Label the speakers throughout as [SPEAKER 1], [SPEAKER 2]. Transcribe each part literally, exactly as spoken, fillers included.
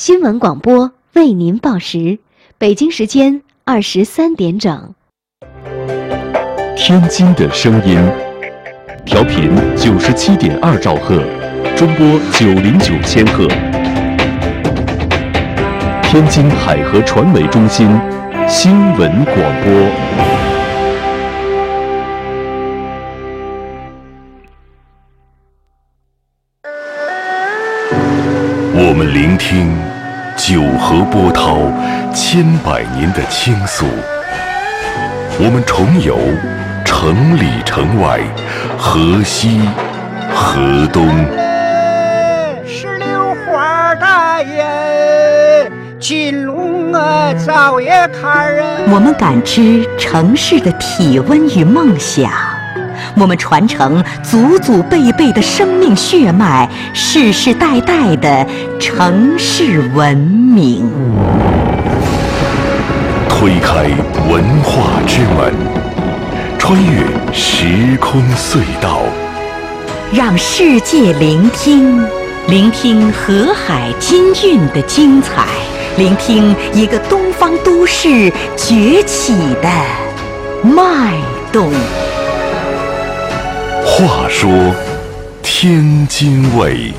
[SPEAKER 1] 新闻广播为您报时，北京时间二十三点整。
[SPEAKER 2] 天津的声音，调频九十七点二兆赫，中波九零九千赫。天津海河传媒中心新闻广播。我们聆听九河波涛千百年的倾诉，我们重游城里城外，河西河东。
[SPEAKER 3] 石榴花大爷，金龙啊早也看人。
[SPEAKER 4] 我们感知城市的体温与梦想，我们传承祖祖辈辈的生命血脉，世世代代的城市文明。
[SPEAKER 2] 推开文化之门，穿越时空隧道，
[SPEAKER 4] 让世界聆听，聆听河海金韵的精彩，聆听一个东方都市崛起的脉动。
[SPEAKER 2] 话说天津卫。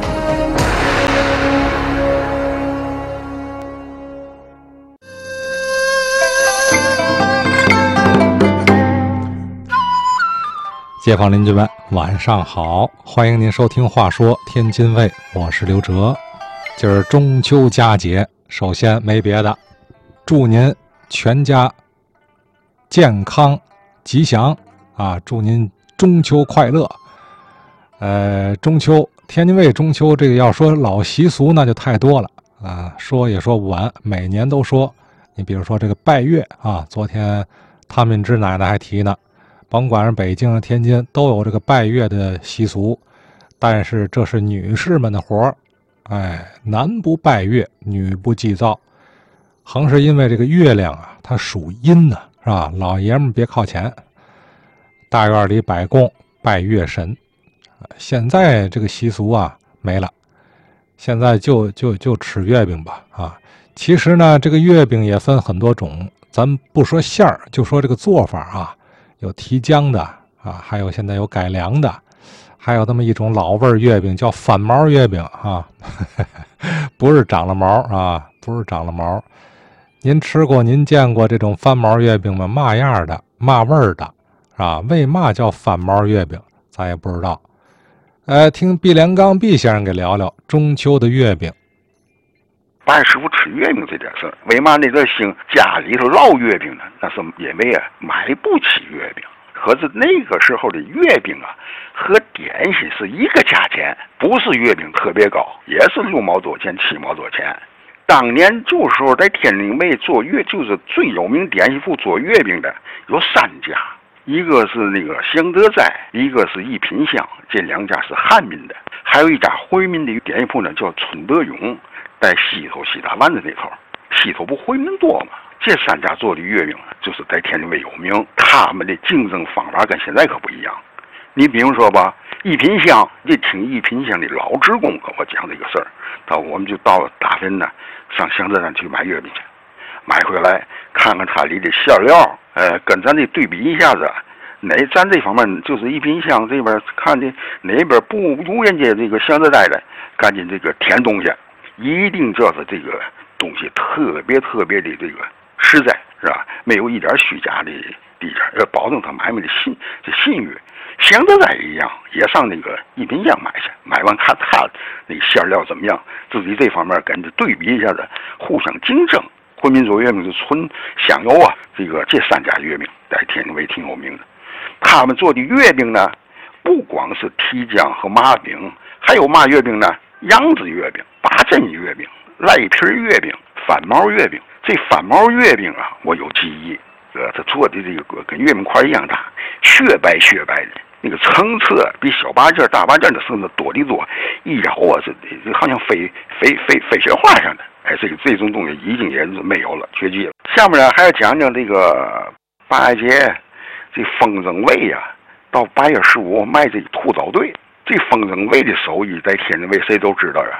[SPEAKER 5] 街坊邻居们晚上好，欢迎您收听话说天津卫，我是刘哲。今儿中秋佳节，首先没别的，祝您全家健康吉祥啊！祝您中秋快乐。呃，中秋天津卫中秋这个要说老习俗那就太多了啊，说也说不完，每年都说。你比如说这个拜月啊，昨天汤敏芝奶奶还提呢。甭管是北京、天津，都有这个拜月的习俗，但是这是女士们的活儿，哎，男不拜月，女不祭灶，横是因为这个月亮啊，它属阴呢，是吧？老爷们别靠前，大院里摆供拜月神，现在这个习俗啊没了，现在就就就吃月饼吧啊！其实呢，这个月饼也分很多种，咱不说馅儿，就说这个做法啊。有提浆的啊，还有现在有改良的，还有那么一种老味月饼叫翻毛月饼啊，不是长了毛啊，不是长了毛。您吃过您见过这种翻毛月饼吗？嘛样的嘛味儿的啊？为嘛叫翻毛月饼咱也不知道。呃，听毕连刚毕先生给聊聊中秋的月饼。
[SPEAKER 6] 拜师傅吃月饼这点事儿，为嘛那个兴家里头烙月饼呢？那是因为啊买不起月饼。可是那个时候的月饼啊和点心是一个价钱，不是月饼特别高，也是六毛多钱、七毛多钱。当年旧时候在天津卫做月，就是最有名点心铺做月饼的有三家，一个是那个祥德斋，一个是一品香，这两家是汉民的，还有一家回民的点心铺呢，叫春德永。在西头西大湾子那头，西头不回民多吗？这三家做的月饼就是在天津卫有名，他们的竞争方法跟现在可不一样。你比如说吧，一品香，你听一品香的老职工跟我讲这个事儿，到我们就到大分呢，上祥德站去买月饼去，买回来看看它里的馅料，呃，跟咱这对比一下子。哪咱这方面就是一品香这边看的哪边不如人家这个祥德斋的，赶紧这个填东西。一定知道这个东西特别特别的这个实在，是吧？没有一点虚假的地点，要保证他买卖的信这信誉。祥德斋一样，也上那个一品香买去，买完看他那馅料怎么样，自己这方面跟着对比一下子，互相竞争。回民做月饼是纯香油啊，这个这三家月饼在天津卫挺有名的。他们做的月饼呢，不光是提浆和麻饼，还有嘛月饼呢？杨子月饼、八珍月饼、赖皮月饼、翻毛月饼。这翻毛月饼啊，我有记忆。呃，他做的这个跟月饼块一样大，雪白雪白的，那个层次比小八件、大八件的甚至多得多。一咬啊，这这好像飞飞飞飞雪花上的。哎，这个这种东西已经也是没有了，绝迹了。下面呢，还要讲讲这个八节这风筝卫呀、啊，到八月十五卖这个兔枣队。这风筝卫的手艺在天津卫谁都知道啊，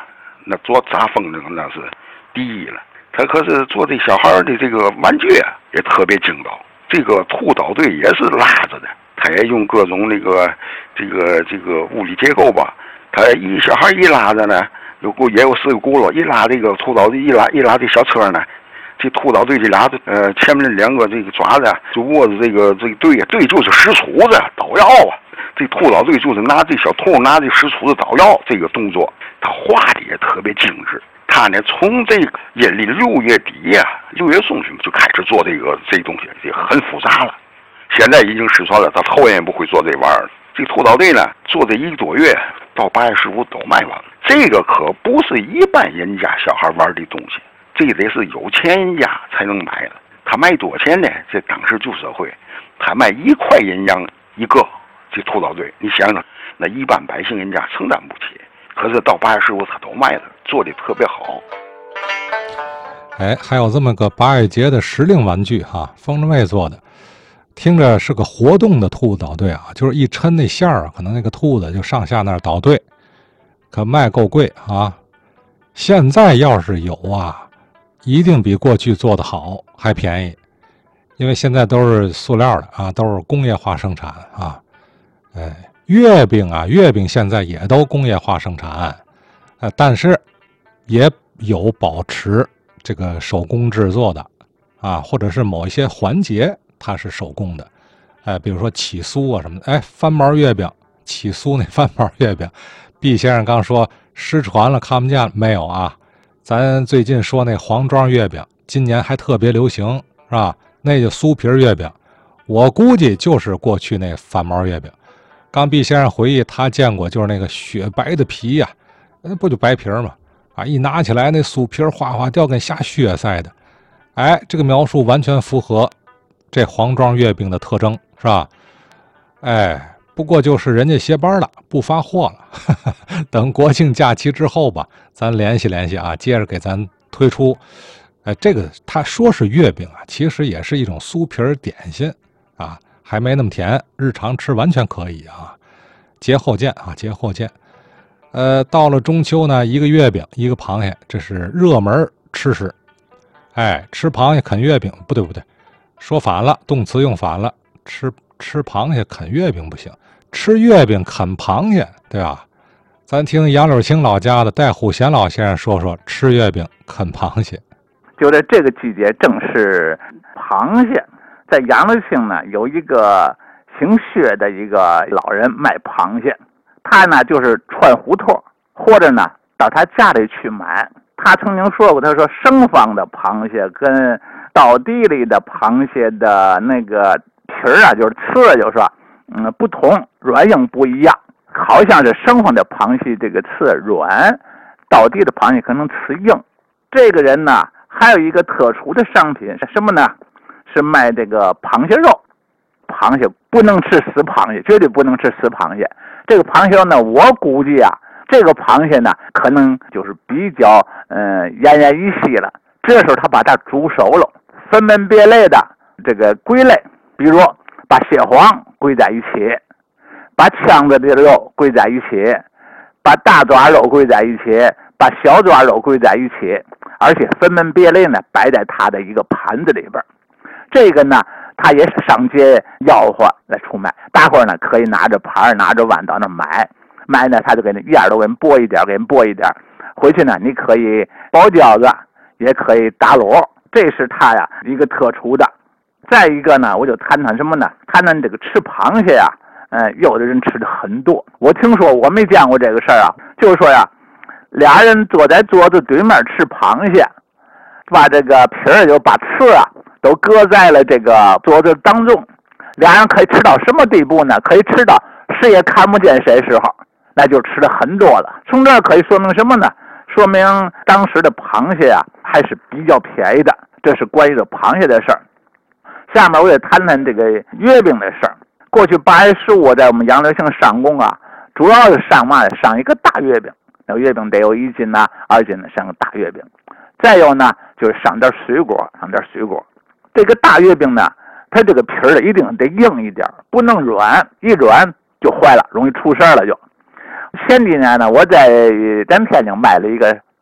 [SPEAKER 6] 那做杂风筝那是第一了。他可是做这小孩的这个玩具啊，也特别精到。这个兔捣队也是拉着的，他也用各种那个这个这个物理结构吧。他一小孩一拉着呢，有轱也有四个轱辘，一拉这个兔捣队一拉一拉这小车呢，这兔捣队这俩呃前面两个这个爪子就握着这个这个队呀，队就是使杵子捣药啊。这兔捣队就是拿这小兔拿这使杵子捣药这个动作，他画的也特别精致。他呢，从这个阴历六月底呀、啊，六月中旬就开始做这个这东西，这个很复杂了。现在已经失传了，他头也不会做这玩意儿了。这兔捣队呢，做这一个多月，到八月十五都卖完了。这个可不是一般人家小孩玩的东西，这得是有钱人家才能买的。他卖多少钱呢？这当时旧社会，他卖一块银洋一个。这兔捣队，你想想，那一般百姓人家承担不起。可是到八月十五他都卖了，做的特别好。
[SPEAKER 5] 哎，还有这么个八月节的时令玩具哈，风筝妹做的，听着是个活动的兔子捣队啊，就是一抻那线儿，可能那个兔子就上下那儿捣队，可卖够贵啊。现在要是有啊，一定比过去做的好，还便宜，因为现在都是塑料的啊，都是工业化生产啊。哎，月饼啊，月饼现在也都工业化生产，呃，但是也有保持这个手工制作的啊，或者是某一些环节它是手工的，哎，比如说起酥啊什么的，哎，翻毛月饼，起酥那翻毛月饼，毕先生刚说失传了，看不见了没有啊？咱最近说那黄庄月饼，今年还特别流行，是吧？那就酥皮月饼，我估计就是过去那翻毛月饼。刚毕先生回忆，他见过就是那个雪白的皮呀、啊，那不就白皮嘛？啊，一拿起来那酥皮哗哗掉，跟下雪似的。哎，这个描述完全符合这黄庄月饼的特征，是吧？哎，不过就是人家歇班了，不发货了，呵呵，等国庆假期之后吧，咱联系联系啊，接着给咱推出。哎，这个他说是月饼啊，其实也是一种酥皮点心啊。还没那么甜，日常吃完全可以啊。节后见啊，节后见。呃，到了中秋呢，一个月饼，一个螃蟹，这是热门吃食。哎，吃螃蟹啃月饼，不对不对，说反了，动词用反了。吃吃螃蟹啃月饼不行，吃月饼啃螃蟹，对吧？咱听杨柳青老家的戴虎贤老先生说说吃月饼啃螃蟹。
[SPEAKER 7] 就在这个季节，正是螃蟹。在杨柳青呢，有一个姓薛的一个老人卖螃蟹，他呢就是串胡同，或者呢到他家里去买。他曾经说过，他说生方的螃蟹跟到地里的螃蟹的那个皮儿啊，就是刺，就是说，嗯，不同，软硬不一样。好像是生方的螃蟹这个刺软，到地的螃蟹可能刺硬。这个人呢，还有一个特殊的商品是什么呢？是卖这个螃蟹肉。螃蟹不能吃死螃蟹，绝对不能吃死螃蟹。这个螃蟹肉呢，我估计啊，这个螃蟹呢，可能就是比较嗯奄奄一息了。这时候他把它煮熟了，分门别类的这个归类，比如把蟹黄归在一起，把腔子的肉归在一起，把大爪肉归在一起，把小爪肉归在一起，而且分门别类呢，摆在他的一个盘子里边。这个呢，他也是上街吆喝来出卖，大伙儿呢可以拿着盘拿着碗到那买，买呢他就给你一样都给你剥一点，给你剥一点，回去呢你可以包饺子，也可以打卤，这是他呀一个特殊的。再一个呢，我就谈谈什么呢？谈谈这个吃螃蟹呀，嗯，有的人吃的很多，我听说我没见过这个事儿啊，就是说呀，俩人坐在桌子对面吃螃蟹，把这个皮儿就把刺啊都搁在了这个桌子当中，俩人可以吃到什么地步呢？可以吃到谁也看不见谁时候，那就吃的很多了。从这儿可以说明什么呢？说明当时的螃蟹啊还是比较便宜的，这是关于这螃蟹的事儿。下面我也谈谈这个月饼的事儿。过去八月十五在我们杨柳青上工啊，主要是上嘛呢？上一个大月饼，那个月饼得有一斤呐、啊、二斤的，上个大月饼。再有呢，就是上点水果，上点水果。这个大月饼呢，它这个皮儿一定得硬一点，不能软，一软就坏了，容易出事了就。前几年呢，我在咱天津卖了一个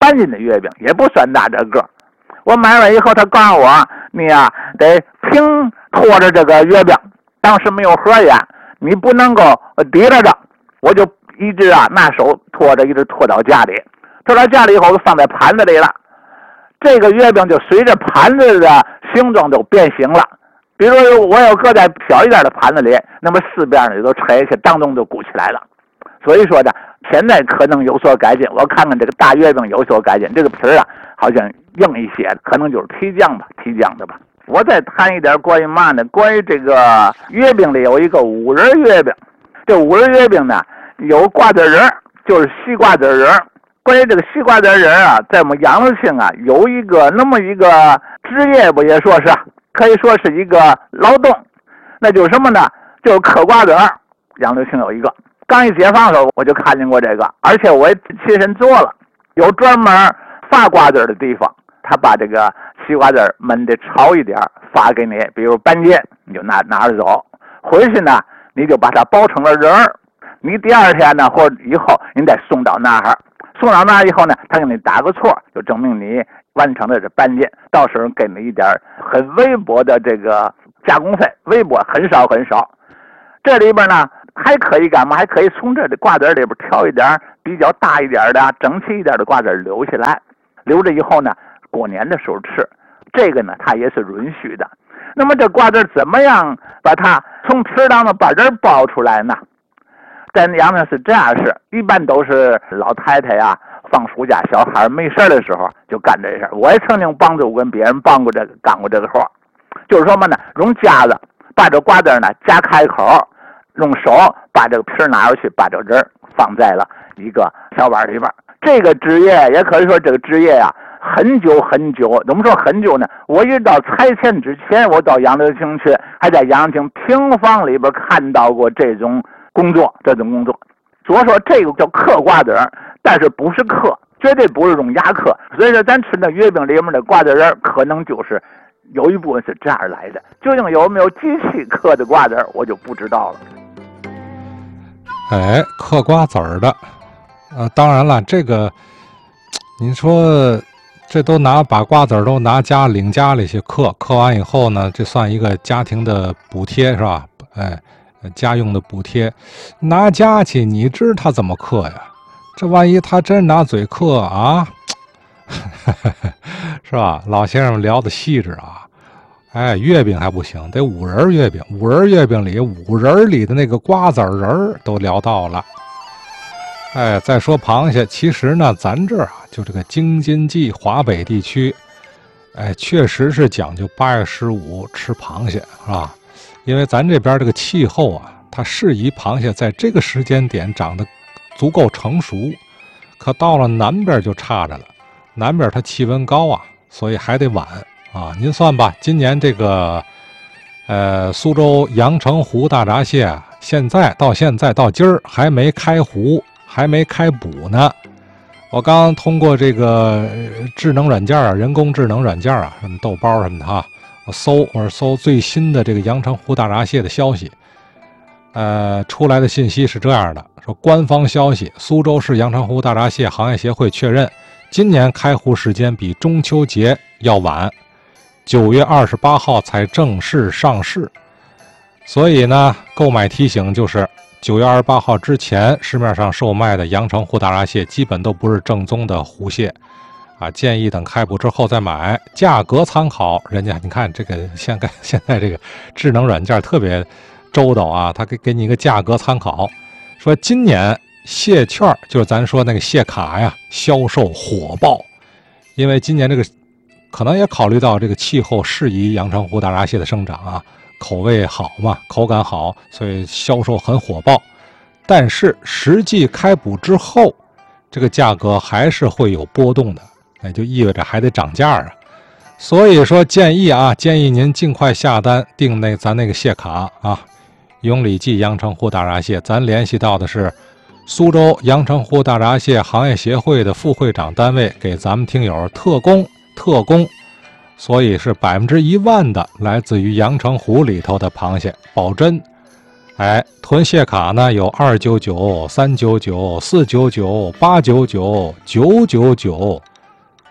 [SPEAKER 7] 半斤的月饼，也不算大这个。我买完以后，他告诉我，你呀、啊、得平拖着这个月饼，当时没有盒烟，你不能够提着着。我就一直啊拿手拖着，一直拖到家里，拖到家里以后，就放在盘子里了。这个月饼就随着盘子的形状都变形了。比如我要搁在小一点的盘子里，那么四边呢都拆下去，当中就鼓起来了。所以说呢，现在可能有所改进。我看看这个大月饼有所改进，这个皮儿啊好像硬一些，可能就是提浆吧，提浆的吧。我再谈一点关于嘛呢？关于这个月饼里有一个五仁月饼，这五仁月饼呢有瓜子仁，就是西瓜子仁。关于这个西瓜子仁啊，在我们杨柳青啊有一个那么一个职业，不也说是可以说是一个劳动，那就是什么呢？就是嗑瓜子儿。杨柳青有一个。刚一解放的时候，我就看见过这个，而且我也亲身做了。有专门发瓜子的地方，他把这个西瓜子焖的炒一点发给你，比如半斤，你就拿拿着走。回去呢，你就把它包成了仁儿。你第二天呢，或者以后你再送到那儿，送到那儿以后呢，他给你打个错，就证明你完成了这半斤。到时候给你一点很微薄的这个加工费，微薄很少很少。这里边呢。还可以干嘛？还可以从这瓜子里边挑一点比较大一点的、整齐一点的瓜子留下来，留着以后呢，过年的时候吃。这个呢，它也是允许的。那么这瓜子怎么样把它从皮儿当中把仁剥出来呢？在阳明是这样式，一般都是老太太呀，放暑假小孩没事的时候就干这事。我也曾经帮助跟别人帮过这个干过这个活，就是说嘛呢，用夹子把这瓜子呢夹开口。用手把这个皮拿出去，把这个仁放在了一个小碗里边。这个职业也可以说，这个职业呀、啊，很久很久。怎么说很久呢？我一直到拆迁之前，我到杨柳青去，还在杨柳青平房里边看到过这种工作，这种工作。所以说这个叫嗑瓜子儿，但是不是嗑，绝对不是用牙嗑。所以说咱吃那月饼里面的瓜子仁，可能就是有一部分是这样来的。究竟有没有机器嗑的瓜子儿，我就不知道了。
[SPEAKER 5] 哎，嗑瓜子儿的，呃，当然了，这个，您说这都拿把瓜子儿都拿家领家里去嗑，嗑完以后呢，这算一个家庭的补贴是吧？哎，家用的补贴，拿家去，你知他怎么嗑呀？这万一他真拿嘴嗑啊，是吧？老先生聊的细致啊。哎，月饼还不行，得五仁月饼。五仁月饼里，五仁里的那个瓜子仁都聊到了。哎，再说螃蟹，其实呢，咱这儿啊，就这个京津冀华北地区，哎，确实是讲究八月十五吃螃蟹，是吧？因为咱这边这个气候啊，它适宜螃蟹在这个时间点长得足够成熟。可到了南边就差着了，南边它气温高啊，所以还得晚。啊，您算吧，今年这个，呃，苏州阳澄湖大闸蟹啊，现在到现在到今儿还没开湖，还没开捕呢。我刚通过这个智能软件啊，人工智能软件啊，什么豆包什么的哈，我搜我是搜最新的这个阳澄湖大闸蟹的消息，呃，出来的信息是这样的，说官方消息，苏州市阳澄湖大闸蟹行业协会确认，今年开湖时间比中秋节要晚。九月二十八号才正式上市，所以呢，购买提醒就是九月二十八号之前，市面上售卖的阳澄湖大闸蟹基本都不是正宗的湖蟹，啊，建议等开捕之后再买。价格参考，人家你看这个现在现在这个智能软件特别周到啊，他给给你一个价格参考，说今年蟹券就是咱说那个蟹卡呀，销售火爆，因为今年这个。可能也考虑到这个气候适宜阳澄湖大闸蟹的生长啊，口味好嘛，口感好，所以销售很火爆。但是实际开捕之后，这个价格还是会有波动的，那就意味着还得涨价啊。所以说建议啊，建议您尽快下单订那咱那个蟹卡啊，永礼记阳澄湖大闸蟹，咱联系到的是苏州阳澄湖大闸蟹行业协会的副会长单位，给咱们听友特供。特供，所以是百分之一万的来自于阳澄湖里头的螃蟹，保真。哎，囤蟹卡呢有二九九、三九九、四九九、八九九、九九九，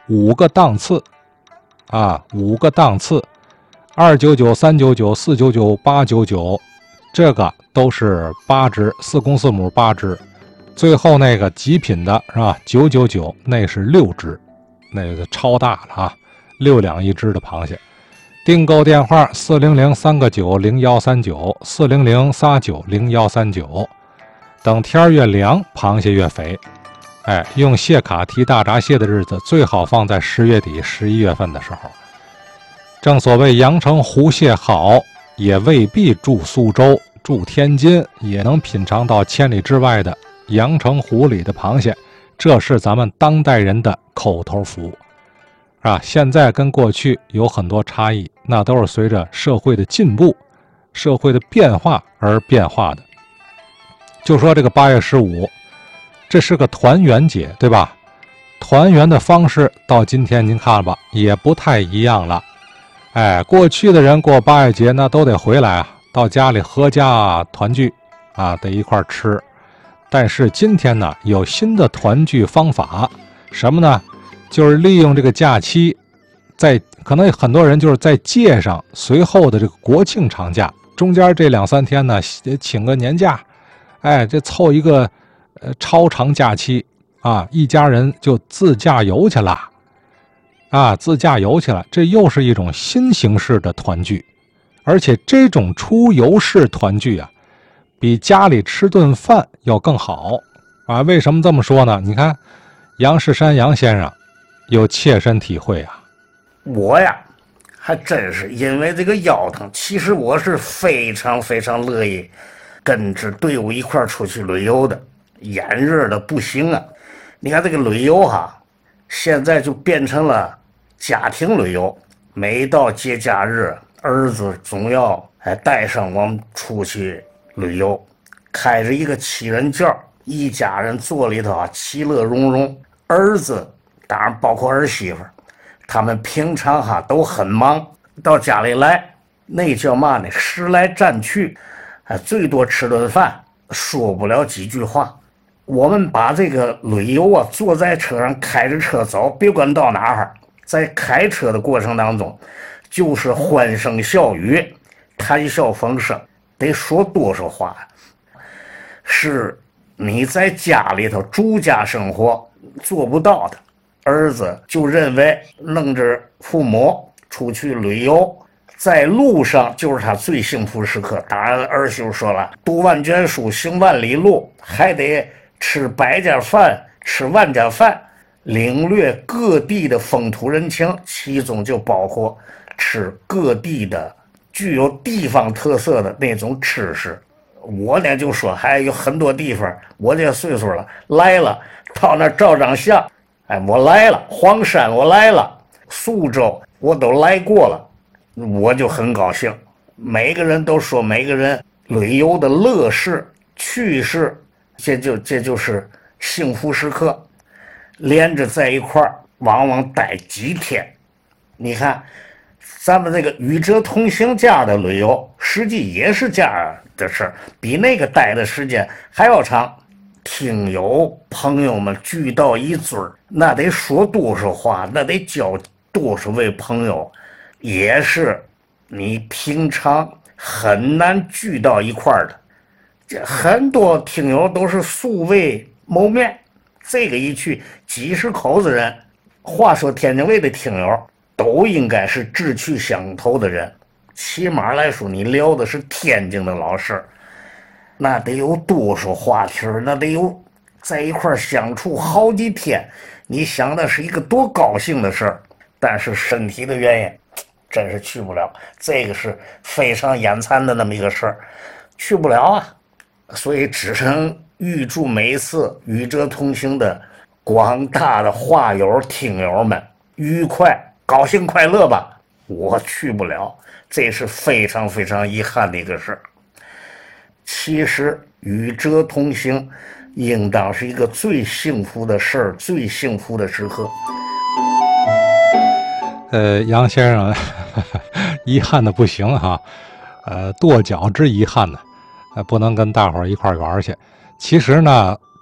[SPEAKER 5] 五个档次啊，五个档次，二九九、三九九、四九九、八九九，这个都是八只，四公四母八只。最后那个极品的是吧？九九九那是六只，那个超大了啊，六两一只的螃蟹。订购电话四零零三个九零幺三九，四零零三九零幺三九。等天越凉，螃蟹越肥。哎，用蟹卡提大闸蟹的日子最好放在十月底、十一月份的时候。正所谓阳澄湖蟹好，也未必住苏州、住天津也能品尝到千里之外的阳澄湖里的螃蟹，这是咱们当代人的口头福，啊，现在跟过去有很多差异，那都是随着社会的进步、社会的变化而变化的。就说这个八月十五，这是个团圆节，对吧？团圆的方式到今天您看吧，也不太一样了。哎，过去的人过八月节那都得回来啊，到家里合家团聚啊，得一块吃。但是今天呢，有新的团聚方法，什么呢？就是利用这个假期，在可能很多人就是在借上随后的这个国庆长假，中间这两三天呢，请个年假，哎，这凑一个呃超长假期啊，一家人就自驾游去了，啊，自驾游去了，这又是一种新形式的团聚，而且这种出游式团聚啊，比家里吃顿饭要更好啊！为什么这么说呢？你看，杨世山杨先生有切身体会啊。
[SPEAKER 8] 我呀，还真是因为这个腰疼，其实我是非常非常乐意跟着队伍一块儿出去旅游的，眼热的不行啊！你看这个旅游哈，现在就变成了家庭旅游，每到节假日，儿子总要哎带上我们出去旅游，开着一个七人轿，一家人坐里头啊，其乐融融。儿子当然包括儿媳妇，他们平常哈都很忙，到家里来那叫嘛呢？时来战去，哎，最多吃顿饭，说不了几句话。我们把这个旅游啊，坐在车上开着车走，别管到哪儿，在开车的过程当中，就是欢声笑语，谈笑风生。得说多少话，是你在家里头住家生活做不到的。儿子就认为弄着父母出去旅游，在路上就是他最幸福时刻。当然儿媳妇说了，读万卷书行万里路，还得吃百家饭吃万家饭，领略各地的风土人情，其中就包括吃各地的具有地方特色的那种吃食。我呢就说还有很多地方，我这岁数了来了，到那照张相，哎，我来了，黄山我来了，苏州我都来过了，我就很高兴。每个人都说每个人旅游的乐事趣事，这就这就是幸福时刻，连着在一块儿往往待几天。你看咱们这个与者同行这样的旅游，实际也是这样的事儿，比那个待的时间还要长。听友朋友们聚到一嘴儿，那得说多少话，那得交多少位朋友，也是你平常很难聚到一块儿的。这很多听友都是素未谋面，这个一去几十口子人，话说天津卫的听友都应该是志趣相投的人，起码来说你聊的是天津的老事儿，那得有多少话题，那得有在一块相处好几天，你想的是一个多高兴的事儿。但是身体的原因真是去不了，这个是非常眼馋的那么一个事儿，去不了啊。所以只能预祝每一次与者同行的广大的话友听友们愉快高兴快乐吧。我去不了，这是非常非常遗憾的一个事儿。其实与者同行应当是一个最幸福的事儿，最幸福的时刻。
[SPEAKER 5] 呃，杨先生呵呵遗憾的不行哈，呃，跺脚之遗憾呢，呃，不能跟大伙儿一块儿玩去。其实呢，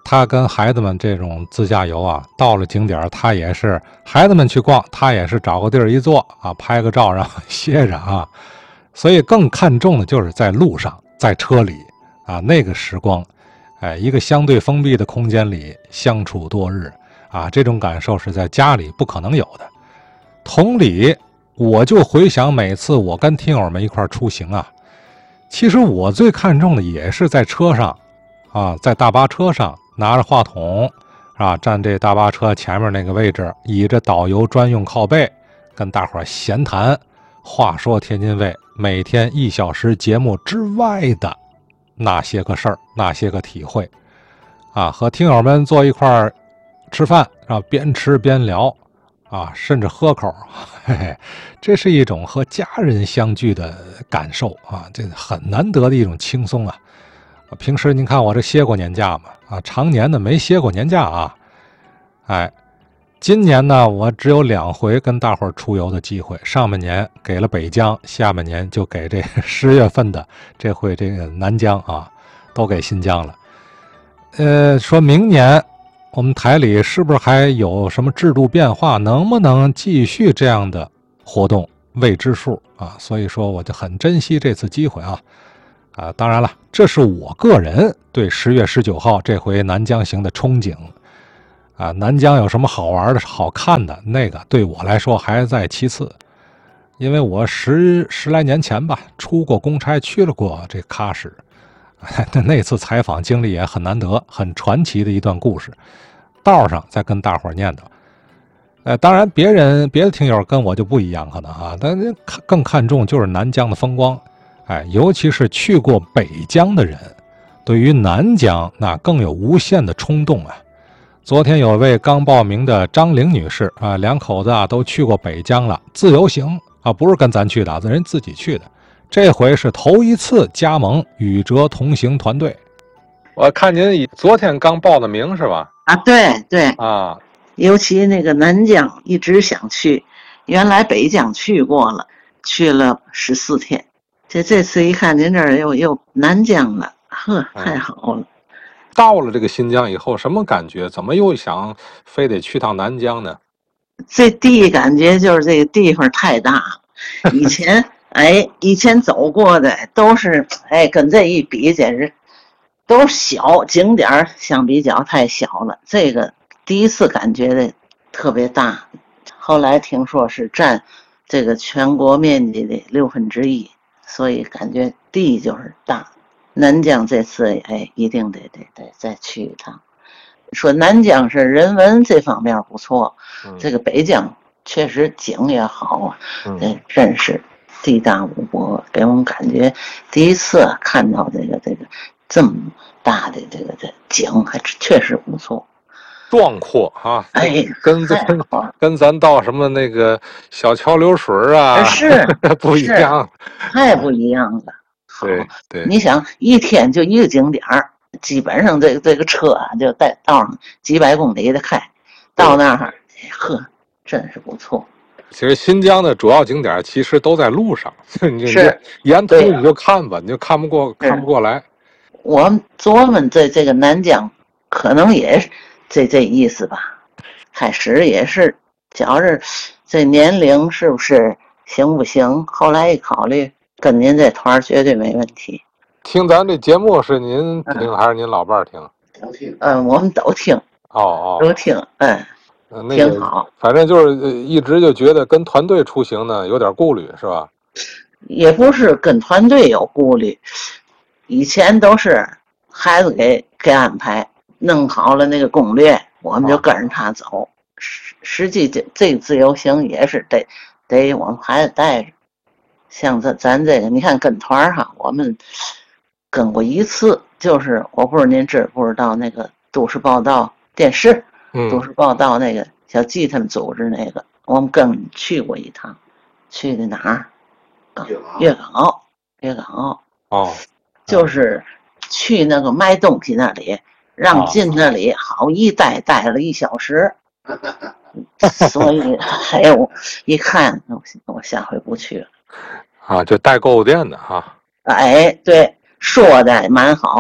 [SPEAKER 5] 他跟孩子们这种自驾游啊，到了景点他也是孩子们去逛，他也是找个地儿一坐啊，拍个照然后歇着啊。所以更看重的就是在路上，在车里啊，那个时光，哎，一个相对封闭的空间里相处多日啊，这种感受是在家里不可能有的。同理，我就回想每次我跟听友们一块出行啊，其实我最看重的也是在车上啊，在大巴车上拿着话筒啊，站这大巴车前面那个位置，倚着导游专用靠背，跟大伙闲谈。话说天津卫每天一小时节目之外的那些个事儿，那些个体会啊，和听友们坐一块儿吃饭啊，边吃边聊啊，甚至喝口，嘿嘿，这是一种和家人相聚的感受啊，这很难得的一种轻松啊。平时您看我这歇过年假嘛，啊，常年的没歇过年假啊，哎。今年呢，我只有两回跟大伙儿出游的机会。上半年给了北疆，下半年就给这十月份的这回这个南疆啊，都给新疆了。呃，说明年我们台里是不是还有什么制度变化，能不能继续这样的活动，未知数啊。所以说，我就很珍惜这次机会啊。啊，当然了，这是我个人对十月十九号这回南疆行的憧憬。啊，南疆有什么好玩的、好看的？那个对我来说还在其次，因为我十十来年前吧，出过公差，去了过这喀什，那那次采访经历也很难得，很传奇的一段故事。道上再跟大伙儿念叨。呃，当然，别人别的听友跟我就不一样，可能啊，但更看重就是南疆的风光，哎，尤其是去过北疆的人，对于南疆那更有无限的冲动啊。昨天有位刚报名的张玲女士啊，两口子啊都去过北疆了，自由行啊，不是跟咱去的，人自己去的。这回是头一次加盟宇哲同行团队。我看您昨天刚报的名是吧？
[SPEAKER 9] 啊，对对
[SPEAKER 5] 啊，
[SPEAKER 9] 尤其那个南疆一直想去，原来北疆去过了，去了十四天。这这次一看您这儿又又南疆了，呵，太好了。
[SPEAKER 5] 到了这个新疆以后，什么感觉？怎么又想非得去趟南疆呢？
[SPEAKER 9] 这第一感觉就是这个地方太大了，以前哎，以前走过的都是哎，跟这一比简直都小景点，相比较太小了。这个第一次感觉的特别大，后来听说是占这个全国面积的六分之一，所以感觉地就是大。南疆这次哎，一定得得得再去一趟。说南疆是人文这方面不错，嗯、这个北疆确实景也好啊，嗯、这真是地大物博，给我们感觉第一次看到这个这个这么大的这个这景，还确实不错。
[SPEAKER 5] 壮阔啊，
[SPEAKER 9] 哎，
[SPEAKER 5] 跟跟跟咱到什么那个小桥流水啊，
[SPEAKER 9] 是
[SPEAKER 5] 不一样，
[SPEAKER 9] 太不一样了。
[SPEAKER 5] 对对，
[SPEAKER 9] 你想一天就一个景点儿，基本上这个这个车啊就在道上几百公里的开，到那儿，呵，真是不错。
[SPEAKER 5] 其实新疆的主要景点其实都在路上，你
[SPEAKER 9] 是
[SPEAKER 5] 沿途你就看吧，你就看不过看不过来。
[SPEAKER 9] 我们琢磨这这个南疆可能也是这这意思吧，开始也是觉着这年龄是不是行不行，后来一考虑。跟您这团绝对没问题。
[SPEAKER 5] 听咱这节目是您听、嗯、还是您老伴儿听？
[SPEAKER 9] 都听。嗯，我们都听。
[SPEAKER 5] 哦哦，
[SPEAKER 9] 都听。嗯，
[SPEAKER 5] 呃那个、
[SPEAKER 9] 挺好。
[SPEAKER 5] 反正就是一直就觉得跟团队出行呢有点顾虑，是吧？
[SPEAKER 9] 也不是跟团队有顾虑，以前都是孩子给给安排，弄好了那个攻略，我们就跟着他走。哦、实实际这这个自由行也是得得我们孩子带着。像咱咱这个，你看跟团哈，我们跟过一次，就是我不知道您知不知道那个都市报道电视，嗯，都市报道那个小季他们组织那个，我们跟去过一趟，去的哪儿？啊，粤港澳，粤港澳。
[SPEAKER 5] 哦，
[SPEAKER 9] 就是去那个卖东西那里，让进那里，好一待待了一小时。所以还有一看，我我下回不去了。啊，
[SPEAKER 5] 就代购物店的哈、啊。
[SPEAKER 9] 哎，对，说的蛮好，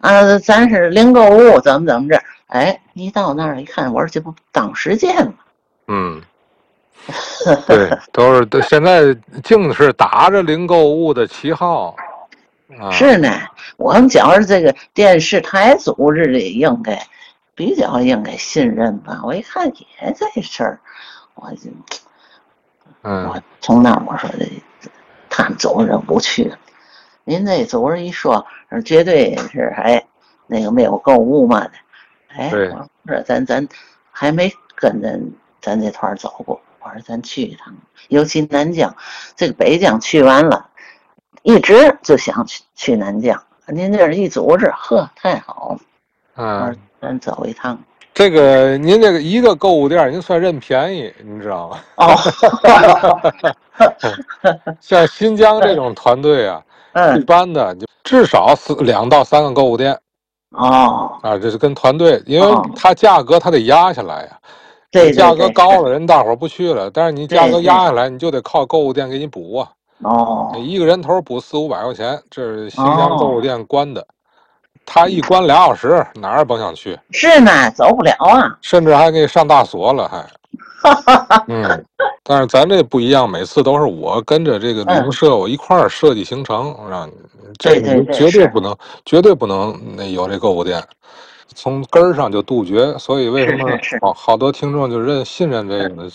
[SPEAKER 9] 啊，咱是零购物，怎么怎么着？哎，一到那儿一看，我说这不当实践吗？
[SPEAKER 5] 嗯，对，都是都现在净是打着零购物的旗号。啊、
[SPEAKER 9] 是呢，我们觉着这个电视台组织的应该比较应该信任吧。我一看也这事儿，我就，
[SPEAKER 5] 嗯，
[SPEAKER 9] 我从那儿我说这他们组织不去了。您这组织一说，绝对是哎那个没有购物嘛的，哎，我说咱咱还没跟咱咱这团走过，我说咱去一趟，尤其南疆，这个北疆去完了。一直就想去去南疆，您这一组织，呵，太好了。
[SPEAKER 5] 嗯，
[SPEAKER 9] 咱走一趟。
[SPEAKER 5] 这个您这个一个购物店，您算认便宜，你知道吗？
[SPEAKER 9] 哦，
[SPEAKER 5] 像新疆这种团队啊，
[SPEAKER 9] 嗯，
[SPEAKER 5] 一般的就至少四两到三个购物店。
[SPEAKER 9] 哦，
[SPEAKER 5] 啊，这是跟团队，因为它价格它得压下来呀、啊。
[SPEAKER 9] 对，
[SPEAKER 5] 价格高了，人大伙儿不去了，但是你价格压下来，你就得靠购物店给你补啊。
[SPEAKER 9] 哦，
[SPEAKER 5] 一个人头补四五百块钱，这是新疆购物店关的，他一关俩小时，哪儿也甭想去。
[SPEAKER 9] 是呢，走不了啊，
[SPEAKER 5] 甚至还给你上大锁了，还。嗯，但是咱这不一样，每次都是我跟着这个旅行社，我一块儿设计行程，让你这个绝对不能，绝对不能那有这购物店，从根儿上就杜绝。所以为什么好好多听众就认信任这个呢？